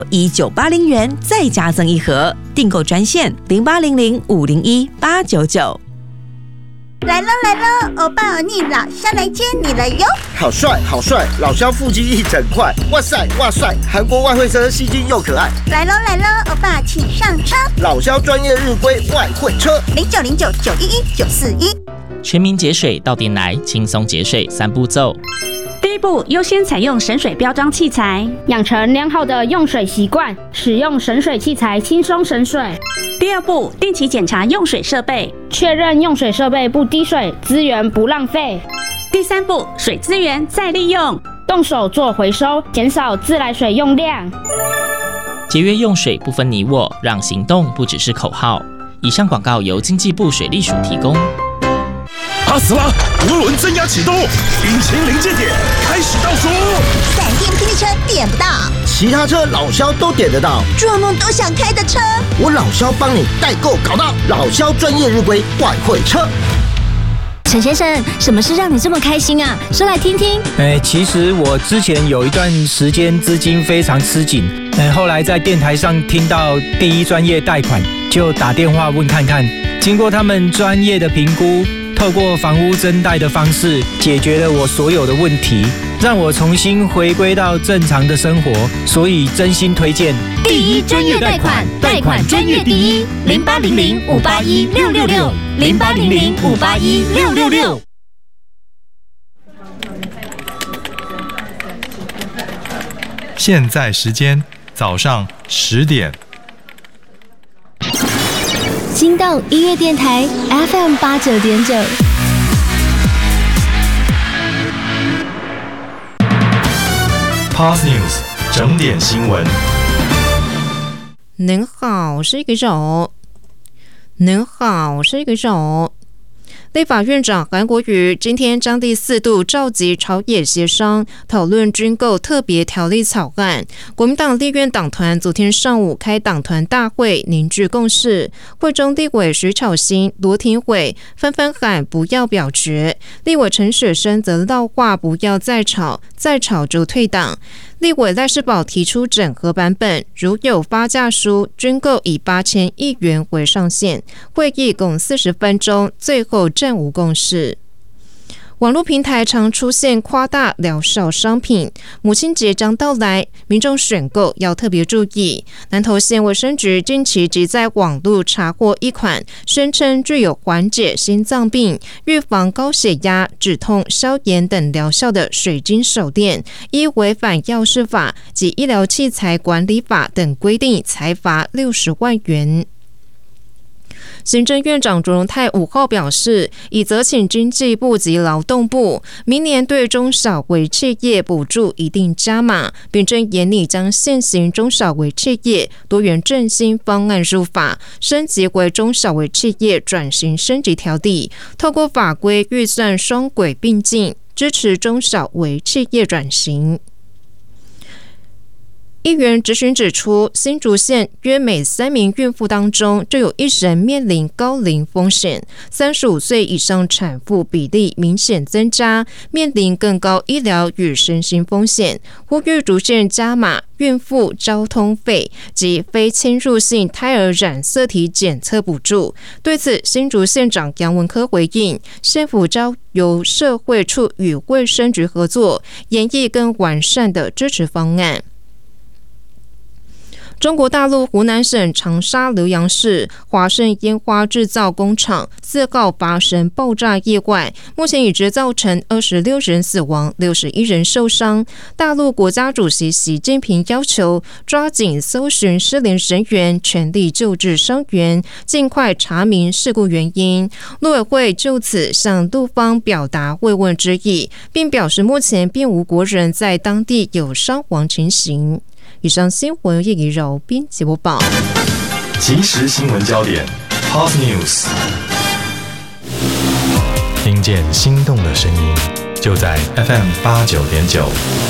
1980元再加赠一盒，订购专线0800-501-899。 来喽来喽，欧巴欧尼老肖来接你了哟！ 好帅好帅，老肖腹肌一整块，哇塞哇帅，韩国外汇车吸睛又可爱。 来喽来喽，欧巴请上车， 老肖专业日规外汇车，0909911941。 全民节水到店来，轻松节水3步骤。 第一步，优先采用省水标章器材， 养成良好的用水习惯，使用省水器材轻松省水。 第二步，定期检查用水设备， 确认用水设备不滴水，资源不浪费。 第三步，水资源再利用， 动手做回收，减少自来水用量。 节约用水不分你我，让行动不只是口号。以上广告由经济部水利署提供。 阿斯拉涡轮增压启动，引擎临界点开始倒数。 闪电霹雳车点不到， 其他车老肖都点得到， 做梦都想开的车， 我老肖帮你代购搞到。老肖专业日规外汇车。 陈先生，什么事让你这么开心啊？说来听听。 其实我之前有一段时间资金非常吃紧，后来在电台上听到第一专业贷款，就打电话问看看。经过他们专业的评估，透过房屋增贷的方式解决了我所有的问题，让我重新回归到正常的生活，所以真心推荐第一专业贷款，贷款专业第一，0800-581-666，0800-581-666。 现在时间早上10点。 心动音乐电台 FM 89.9。 Pulse News 整点新闻。 您好，我是一个手。您好，我是一个手。立法院长韩国瑜今天将第4度召集朝野协商，讨论军购特别条例草案。国民党立院党团昨天上午开党团大会，凝聚共识。会中立委徐巧芯、罗廷伟纷纷喊不要表决，立委陈雪生则撂话不要再吵，再吵就退党。立委赖士葆提出整合版本，如有发价书，军购以8000亿元为上限。会议共40分钟，最后暂无共识。网络平台常出现夸大疗效商品，母亲节将到来，民众选购要特别注意。南投县卫生局近期即在网络查获一款宣称具有缓解心脏病、预防高血压、止痛、消炎等疗效的水晶手链，依违反药事法及医疗器材管理法等规定，裁罚60万元。行政院长卓荣泰5号表示，已责请经济部及劳动部明年对中小微企业补助一定加码，并正研拟将现行中小微企业多元振兴方案入法，升级为中小微企业转型升级条例，透过法规预算双轨并进，支持中小微企业转型。议员质询指出，新竹县约每3名孕妇当中就有1人面临高龄风险，35岁以上产妇比例明显增加，面临更高医疗与身心风险，呼吁逐渐加码孕妇交通费及非侵入性胎儿染色体检测补助。对此，新竹县长杨文科回应，县府交由社会处与卫生局合作，研议更完善的支持方案。中国大陆湖南省长沙浏阳市华盛烟花制造工厂4号发生爆炸意外，目前已知造成26人死亡、61人受伤。大陆国家主席习近平要求抓紧搜寻失联人员，全力救治伤员，尽快查明事故原因。陆委会就此向陆方表达慰问之意，并表示目前并无国人在当地有伤亡情形。以上新闻由叶怡柔编辑播报。 即时新闻焦点 ，Pulse News， 听见心动的声音，就在 FM 89.9。